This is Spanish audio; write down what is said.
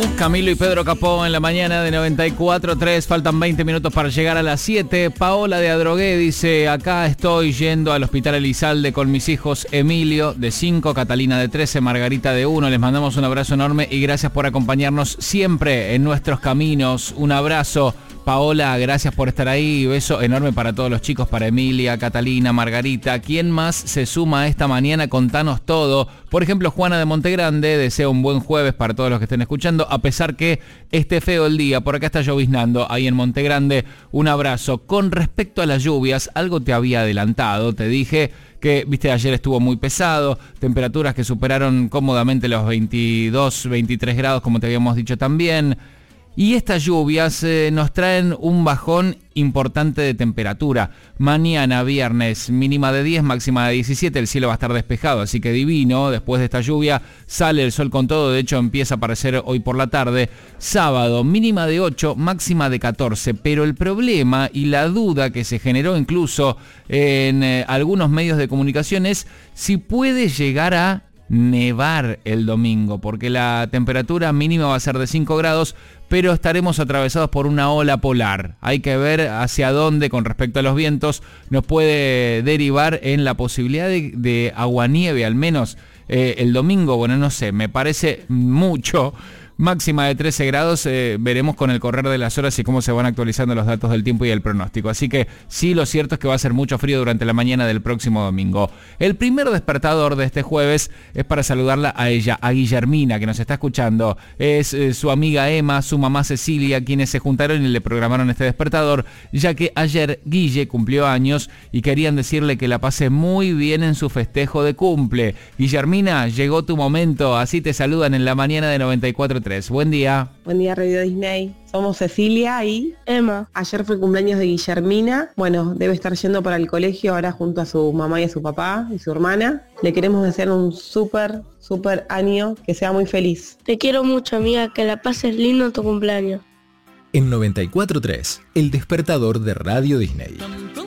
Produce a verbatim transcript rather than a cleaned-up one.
Camilo y Pedro Capó en la mañana de noventa y cuatro punto tres, faltan veinte minutos para llegar a las siete. Paola de Adrogué dice: acá estoy yendo al Hospital Elizalde con mis hijos Emilio de cinco, Catalina de trece, Margarita de uno. Les mandamos un abrazo enorme y gracias por acompañarnos siempre en nuestros caminos. Un abrazo, Paola, gracias por estar ahí. Beso enorme para todos los chicos, para Emilia, Catalina, Margarita. ¿Quién más se suma esta mañana? Contanos todo. Por ejemplo, Juana de Montegrande desea un buen jueves para todos los que estén escuchando, a pesar que esté feo el día. Por acá está lloviznando, ahí en Montegrande. Un abrazo. Con respecto a las lluvias, algo te había adelantado. Te dije que, viste, ayer estuvo muy pesado, temperaturas que superaron cómodamente los veintidós, veintitrés grados, como te habíamos dicho también. Y estas lluvias eh, nos traen un bajón importante de temperatura. Mañana, viernes, mínima de diez, máxima de diecisiete. El cielo va a estar despejado, así que divino. Después de esta lluvia sale el sol con todo. De hecho, empieza a aparecer hoy por la tarde. Sábado, mínima de ocho, máxima de catorce. Pero el problema y la duda que se generó incluso en eh, algunos medios de comunicación es si puede llegar a nevar el domingo, porque la temperatura mínima va a ser de cinco grados, pero estaremos atravesados por una ola polar. Hay que ver hacia dónde, con respecto a los vientos, nos puede derivar en la posibilidad de, de aguanieve, al menos eh, el domingo. Bueno, no sé, me parece mucho. Máxima de trece grados, eh, veremos con el correr de las horas y cómo se van actualizando los datos del tiempo y el pronóstico. Así que sí, lo cierto es que va a ser mucho frío durante la mañana del próximo domingo. El primer despertador de este jueves es para saludarla a ella, a Guillermina, que nos está escuchando. Es eh, su amiga Emma, su mamá Cecilia, quienes se juntaron y le programaron este despertador, ya que ayer Guille cumplió años y querían decirle que la pase muy bien en su festejo de cumple. Guillermina, llegó tu momento, así te saludan en la mañana de noventa y cuatro punto tres. Buen día. Buen día, Radio Disney. Somos Cecilia y Emma. Ayer fue el cumpleaños de Guillermina. Bueno, debe estar yendo para el colegio ahora junto a su mamá y a su papá y su hermana. Le queremos desear un súper, súper año, que sea muy feliz. Te quiero mucho, amiga, que la pases lindo en tu cumpleaños. En noventa y cuatro punto tres, el despertador de Radio Disney.